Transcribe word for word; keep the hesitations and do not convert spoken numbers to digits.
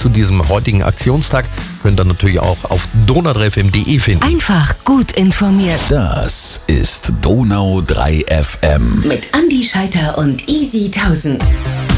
zu diesem heutigen Aktionstag könnt ihr natürlich auch auf donau drei f m punkt de finden. Einfach gut informiert. Das ist Donau drei F M. Mit Andi Scheiter und Easy tausend.